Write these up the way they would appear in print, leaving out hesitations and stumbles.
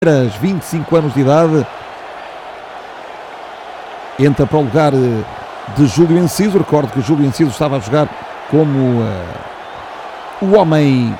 25 anos de idade, entra para o lugar de Júlio Enciso. Recordo que Júlio Enciso estava a jogar como o homem.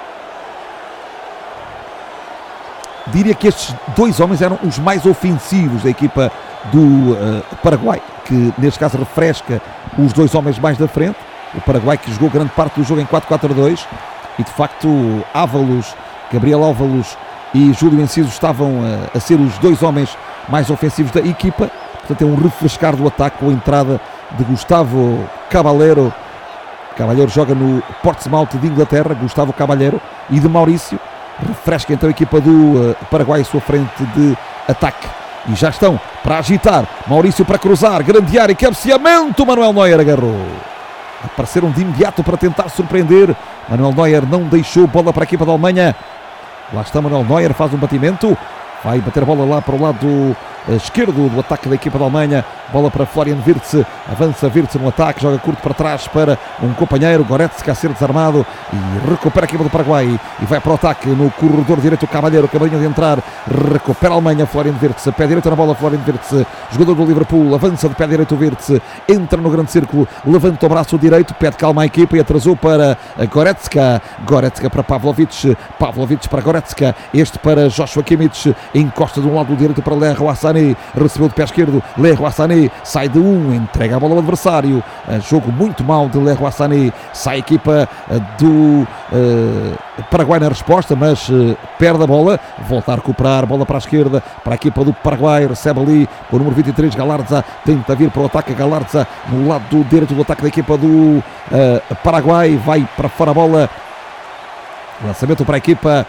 Diria que estes dois homens eram os mais ofensivos da equipa do Paraguai, que neste caso refresca os dois homens mais da frente. O Paraguai que jogou grande parte do jogo em 4-4-2 e de facto Gabriel Ávalos e Júlio Enciso estavam a ser os dois homens mais ofensivos da equipa. Portanto é um refrescar do ataque com a entrada de Gustavo Caballero. Caballero joga no Portsmouth de Inglaterra, Gustavo Caballero, e de Maurício. Refresca então a equipa do Paraguai à sua frente de ataque. E já estão para agitar. Maurício para cruzar, grande área, cabeceamento. Manuel Neuer agarrou. Apareceram de imediato para tentar surpreender. Manuel Neuer não deixou bola para a equipa da Alemanha. Lá está Manuel Neuer, faz um batimento. Vai bater a bola lá para o lado esquerdo do ataque da equipa da Alemanha. Bola para Florian Wirtz. Avança Wirtz no ataque. Joga curto para trás para um companheiro. Goretzka a ser desarmado. E recupera a equipa do Paraguai. E vai para o ataque no corredor direito. O Caballero acabadinho de entrar. Recupera a Alemanha. Florian Wirtz. Pé direito na bola. Florian Wirtz. Jogador do Liverpool. Avança de pé direito o Wirtz. Entra no grande círculo. Levanta o braço direito. Pede calma à equipa e atrasou para Goretzka. Goretzka para Pavlovic. Pavlovic para Goretzka. Este para Joshua Kimmich. Encosta de um lado direito para Leroy Sané. Recebeu de pé esquerdo. Leroy Sané sai de entrega a bola ao adversário. Jogo muito mau de Leroy Sané. Sai a equipa do Paraguai na resposta, mas perde a bola. Volta a recuperar, bola para a esquerda, para a equipa do Paraguai. Recebe ali o número 23, Galarza. Tenta vir para o ataque. Galarza no lado direito do ataque da equipa do Paraguai. Vai para fora a bola. Lançamento para a equipa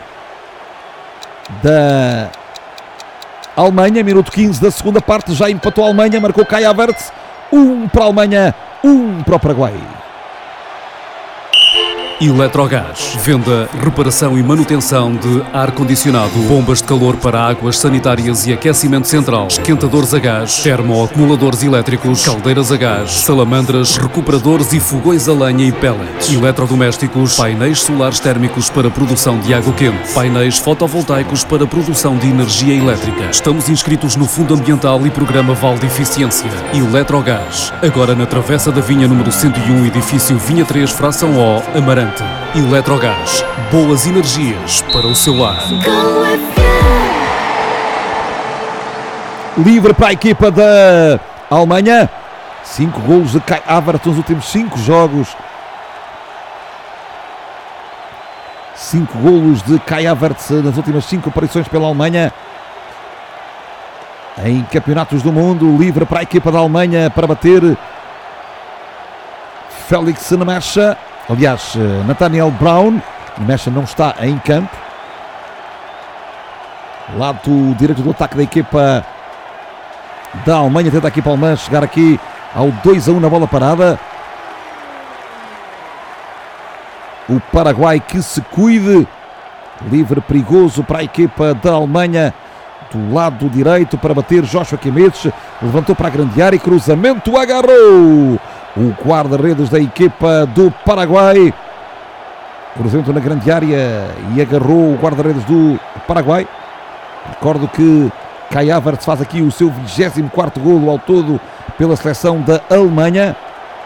da Alemanha, minuto 15 da segunda parte, já empatou a Alemanha, marcou Kai Havertz, 1 para a Alemanha, 1 para o Paraguai. Eletrogás, venda, reparação e manutenção de ar-condicionado, bombas de calor para águas sanitárias e aquecimento central, esquentadores a gás, termoacumuladores elétricos, caldeiras a gás, salamandras, recuperadores e fogões a lenha e pellets, eletrodomésticos, painéis solares térmicos para produção de água quente, painéis fotovoltaicos para produção de energia elétrica. Estamos inscritos no Fundo Ambiental e Programa Val de Eficiência. Eletrogás, agora na Travessa da Vinha número 101, edifício Vinha 3, fração O, Amarante. Eletrogás, boas energias para o seu lar. Livre para a equipa da Alemanha. 5 golos de Kai Havertz nos últimos 5 jogos. 5 golos de Kai Havertz nas últimas 5 aparições pela Alemanha em campeonatos do mundo. Livre para a equipa da Alemanha para bater Felix Nemecha. Aliás, Nathaniel Brown. Nemecha não está em campo. Lado direito do ataque da equipa da Alemanha. Tenta a equipa alemã chegar aqui ao 2-1 na bola parada. O Paraguai que se cuide. Livre perigoso para a equipa da Alemanha. Do lado direito para bater Joshua Kimmich. Levantou para a grande área e cruzamento. Agarrou o guarda-redes da equipa do Paraguai. Cruzamento na grande área e agarrou o guarda-redes do Paraguai. Recordo que Kai Havertz faz aqui o seu 24º golo ao todo pela seleção da Alemanha.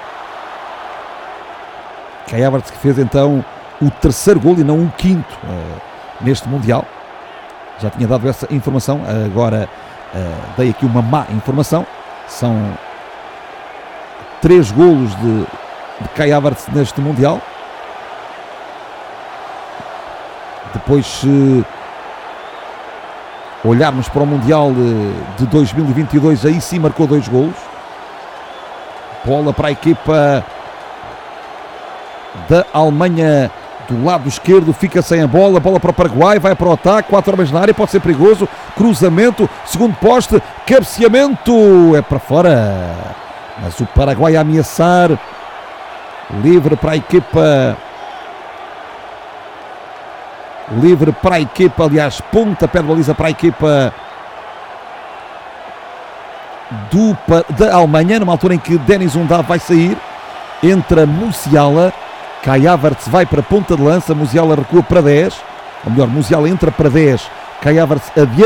Kai Havertz que fez então o 3º golo e não o 5º neste Mundial. Já tinha dado essa informação, agora dei aqui uma má informação. São 3 golos de Kai Havertz neste Mundial. Depois, se olharmos para o Mundial de 2022, aí sim marcou 2 golos. Bola para a equipa da Alemanha do lado esquerdo, fica sem a bola. Bola para o Paraguai, vai para o ataque, 4 homens na área, pode ser perigoso. Cruzamento, segundo poste, cabeceamento, é para fora. Mas o Paraguai a ameaçar. Livre para a equipa. Livre para a equipa, aliás, pontapé de baliza para a equipa da Alemanha, numa altura em que Denis Undav vai sair. Entra Musiala. Kai Havertz vai para a ponta de lança. Musiala recua para 10. Ou melhor, Musiala entra para 10. Kai Havertz adianta